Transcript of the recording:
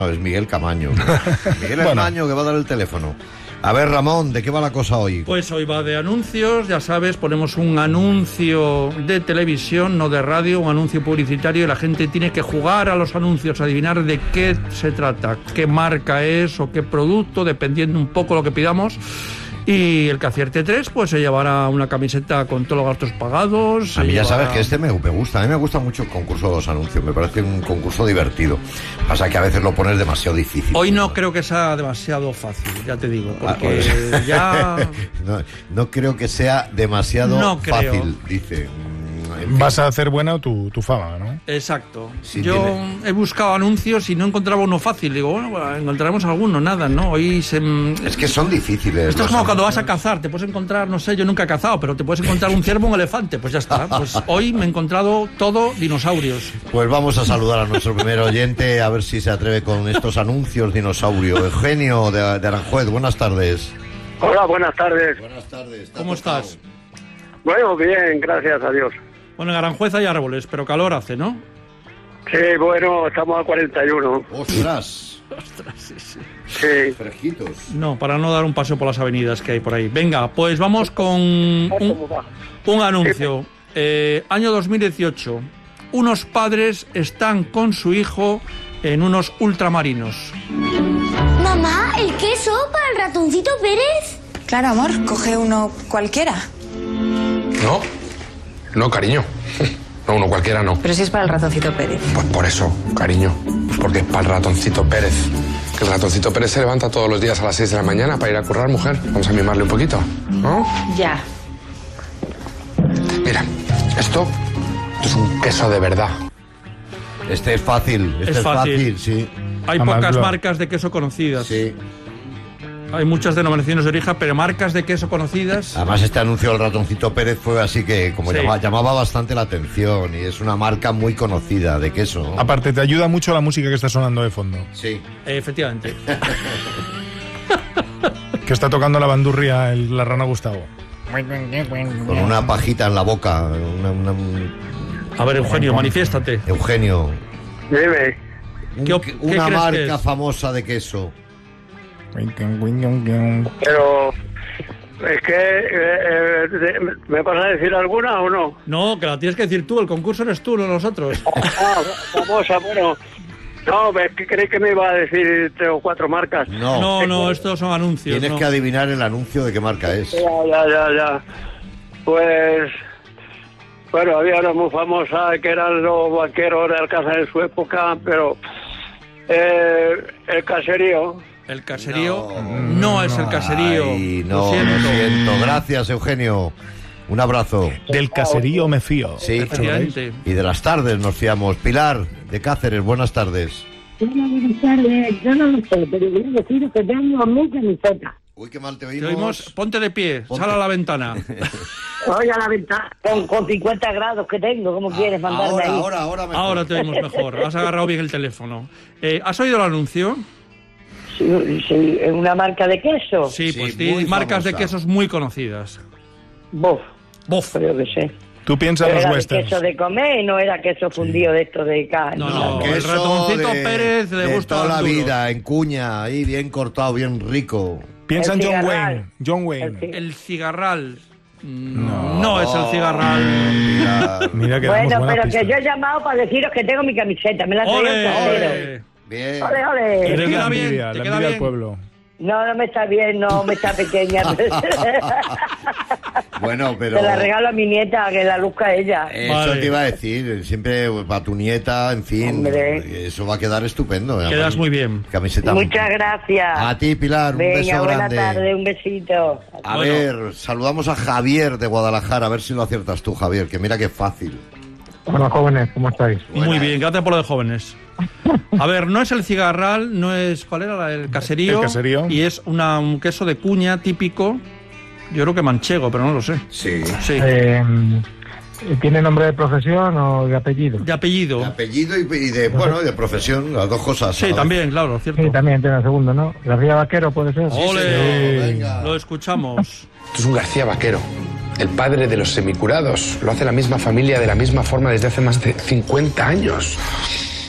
No, es Miguel Camaño. Miguel Camaño que va a dar el teléfono. A ver, Ramón, ¿de qué va la cosa hoy? Pues hoy va de anuncios, ya sabes, ponemos un anuncio de televisión, no de radio, un anuncio publicitario, y la gente tiene que jugar a los anuncios, adivinar de qué se trata, qué marca es o qué producto, dependiendo un poco lo que pidamos. Y el que acierte 3, pues se llevará una camiseta con todos los gastos pagados. A mí ya sabes que este me gusta. A mí me gusta mucho el concurso de los anuncios. Me parece un concurso divertido. Pasa que a veces lo pones demasiado difícil. Hoy no creo que sea demasiado fácil, ya te digo. Porque ya... no creo que sea demasiado fácil, dice. En fin. Vas a hacer buena tu fama, ¿no? Exacto. Yo he buscado anuncios y no encontraba uno fácil. Digo, bueno, encontraremos alguno, nada, ¿no? Es que son difíciles. Esto es como cuando vas a cazar, te puedes encontrar, no sé, yo nunca he cazado, pero te puedes encontrar un ciervo o un elefante, pues ya está. Pues hoy me he encontrado todo dinosaurios. Pues vamos a saludar a nuestro primer oyente, a ver si se atreve con estos anuncios dinosaurio. Eugenio de Aranjuez, buenas tardes. Hola, buenas tardes. Buenas tardes. ¿Cómo estás? Bueno, bien, gracias a Dios. Bueno, en Aranjuez hay árboles, pero calor hace, ¿no? Sí, bueno, estamos a 41. ¡Ostras! Sí. Sí. Fresquitos. No, para no dar un paseo por las avenidas que hay por ahí. Venga, pues vamos con un anuncio. Año 2018. Unos padres están con su hijo en unos ultramarinos. Mamá, ¿el queso para el ratoncito Pérez? Claro, amor, coge uno cualquiera. No, cariño. No, uno cualquiera no. Pero si es para el ratoncito Pérez. Pues por eso, cariño. Pues porque es para el ratoncito Pérez. Que el ratoncito Pérez se levanta todos los días a las 6 de la mañana para ir a currar, mujer. Vamos a mimarle un poquito, ¿no? Ya. Mira, esto es un queso de verdad. Este es fácil. Este es fácil, sí. Hay pocas marcas de queso conocidas. Sí. Hay muchas denominaciones de origen, pero marcas de queso conocidas. Además, este anuncio del ratoncito Pérez fue así que como llamaba bastante la atención, y es una marca muy conocida de queso, ¿no? Aparte, te ayuda mucho la música que está sonando de fondo. Sí. Efectivamente. Que está tocando la bandurria la rana Gustavo. Con una pajita en la boca. A ver, Eugenio, manifiéstate. Eugenio. Dime. Una marca famosa de queso. Pero es que ¿me vas a decir alguna o no? No, que la tienes que decir tú, el concurso eres tú, no nosotros. Famosa, bueno. No, es que creí que me iba a decir 3 o 4 marcas. No, estos son anuncios. Tienes que adivinar el anuncio de qué marca es. Ya. Pues, bueno, había una muy famosa que eran los banqueros de Alcázar en su época, pero el caserío. El caserío no es el caserío. Ay, lo siento. Gracias, Eugenio. Un abrazo. Del caserío me fío. Sí, efectivamente. Y de las tardes nos fiamos. Pilar, de Cáceres, buenas tardes. Buenas tardes. Yo no lo sé, pero yo decido que tengo mi camiseta. Uy, qué mal te Te oímos. Ponte de pie, sal a la ventana. Voy a la ventana con 50 grados que tengo. ¿Cómo quieres mandarme ahí? Ahora mejor. Ahora te oímos mejor. Has agarrado bien el teléfono. ¿Has oído el anuncio? Sí, ¿es una marca de queso? Sí, pues tiene marcas de quesos muy conocidas. Bof. Creo que sé. Tú piensas en los westerns. ¿Queso de comer y no era queso fundido de esto de carne? No, queso el ratoncito Pérez le gusta toda la duro. vida, en cuña, ahí bien cortado, bien rico. Piensa en John Wayne. El cigarral. No es el cigarral. Mira que bueno, pero que yo he llamado para deciros que tengo mi camiseta. Me la traído el casero. Bien. Ole. ¿Te queda bien? La ¿Te queda envidia bien? al pueblo. No me está bien, no me está pequeña. Bueno, pero... Se la regalo a mi nieta, que la luzca ella. Eso te iba a decir, siempre para tu nieta, en fin. Hombre. Eso va a quedar estupendo. Quedas muy bien. Camiseta. Muchas gracias. A ti, Pilar, un beso grande. Buena tarde, un besito. A ver, saludamos a Javier de Guadalajara, a ver si lo aciertas tú, Javier, que mira qué fácil. Hola, jóvenes, ¿cómo estáis? Muy bien, gracias por lo de jóvenes. A ver, no es el cigarral, no es... ¿Cuál era? El caserío. El caserío. Y es un queso de cuña típico, yo creo que manchego, pero no lo sé. Sí. ¿Tiene nombre de profesión o de apellido? De apellido. De apellido y de profesión, las dos cosas. Sí, también, claro, cierto. Sí, también tiene el segundo, ¿no? García Vaquero, ¿puede ser? ¡Ole! Lo escuchamos. Esto es un García Vaquero, el padre de los semicurados. Lo hace la misma familia de la misma forma desde hace más de 50 años.